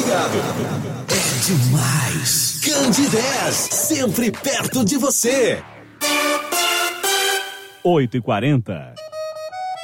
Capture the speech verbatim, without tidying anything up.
É demais. Candidez, sempre perto de você. oito e quarenta.